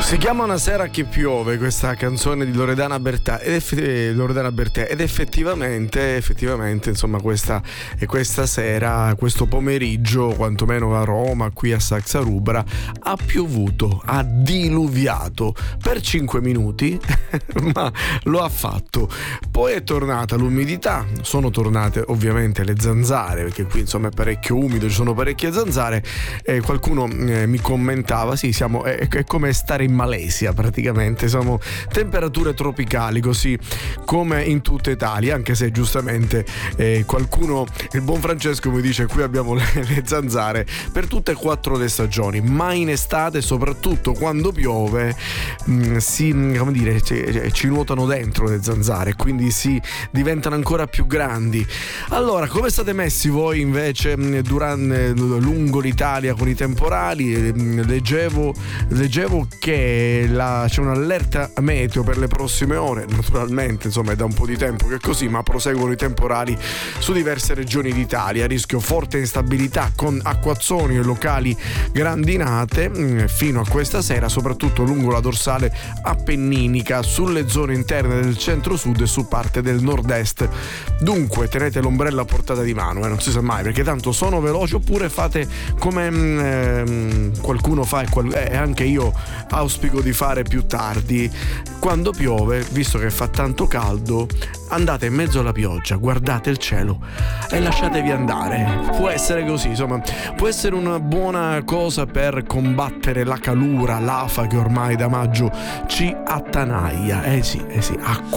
Si chiama Una sera che piove, questa canzone di Loredana Bertè ed effettivamente insomma questa sera, questo pomeriggio, quantomeno a Roma, qui a Saxa Rubra, ha piovuto, ha diluviato per 5 minuti ma lo ha fatto. Poi è tornata l'umidità, sono tornate ovviamente le zanzare, perché qui insomma è parecchio umido, ci sono parecchie zanzare. Qualcuno mi commentava, sì, è come stare in Malesia praticamente, siamo temperature tropicali così come in tutta Italia, anche se giustamente qualcuno, il buon Francesco, mi dice qui abbiamo le zanzare per tutte e 4 le stagioni, ma in estate, soprattutto quando piove, ci nuotano dentro le zanzare, quindi si diventano ancora più grandi. Allora, come state messi voi invece lungo l'Italia con i temporali? Leggevo che c'è un'allerta meteo per le prossime ore, naturalmente insomma è da un po' di tempo che è così, ma proseguono i temporali su diverse regioni d'Italia, rischio forte instabilità con acquazzoni e locali grandinate fino a questa sera, soprattutto lungo la dorsale appenninica, sulle zone interne del centro-sud e su parte del nord-est. Dunque tenete l'ombrello a portata di mano, non si sa mai, perché tanto sono veloci, oppure fate come qualcuno fa e anche io auspico di fare più tardi: quando piove, visto che fa tanto caldo, andate in mezzo alla pioggia, guardate il cielo e lasciatevi andare. Può essere così, insomma, può essere una buona cosa per combattere la calura, l'afa che ormai da maggio ci attanaglia. Sì, acqua